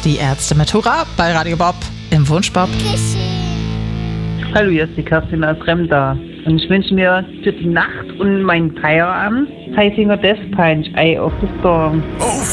Die Ärzte mit Hurra bei Radio Bob im Wunschbob. Hallo, hier ist die Kerstin aus Remda. Und ich wünsche mir für die Nacht und meinen Feierabend Heisinger Death Punch Eye of the Storm.